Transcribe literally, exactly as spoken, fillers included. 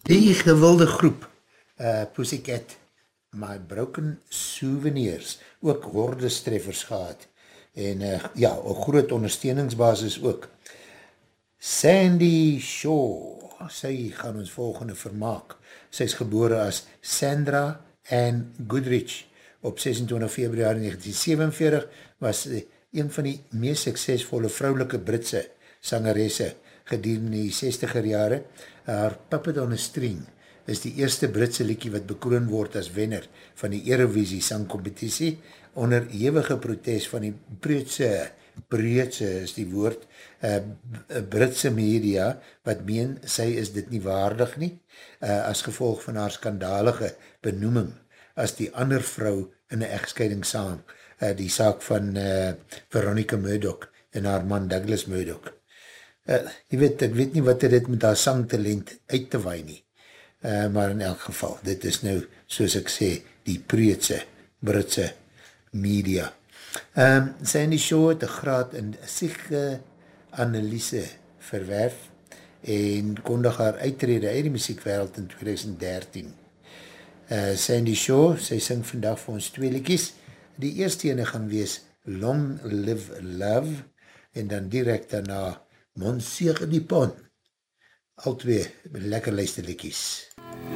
Die gewilde groep, uh, Pussycat, My Broken Souvenirs, ook hordestreffers gehad, en uh, ja, een groot ondersteuningsbasis ook. Sandy Shaw, sy gaan ons volgende vermaak. Sy is gebore as Sandra Ann Goodrich op sesentwintig Februari negentien sewenveertig, was een van die meest suksesvolle vrouwelike Britse sangeresse gedurende die zestiger jare. Haar Puppet on a String is die eerste Britse liedjie wat bekroon word as wenner van die Eurovisie sangcompetitie onder ewige protest van die Britse, Britse is die woord, uh, Britse media, wat meen sy is dit nie waardig nie, uh, as gevolg van haar skandalige benoeming as die ander vrou in een echtscheiding saam, uh, die saak van uh, Veronica Murdoch en haar man Douglas Murdoch. Uh, jy weet, ek weet nie wat dit met haar sangtalent uit te waai nie, uh, maar in elk geval, dit is nou, soos ek sê, die preetse Britse media. Um, Sandy Shaw het een graad in psychoanalyse verwerf en kondig haar uittrede uit die muziekwereld in twintig dertien. Uh, Sandy Shaw, sy sing vandag vir ons twee liedjies. Die eerste ene gaan wees Long Live Love en dan direct daarna Monsieur du Pont. Al twee lekker luisterliedjies.